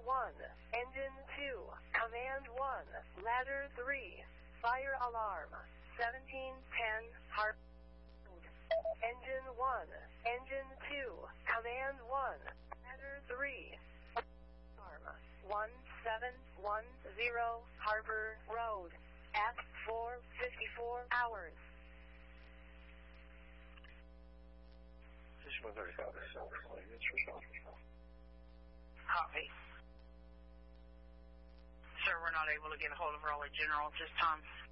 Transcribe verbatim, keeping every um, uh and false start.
one, Engine two, Command one, Ladder three, Fire Alarm, seventeen ten, Hard. Engine one, Engine two, Command one, Ladder three, Alarm, one seven one zero, Harbor Road, at four fifty-four hours. Copy. Sir, we're not able to get a hold of Raleigh General at this time.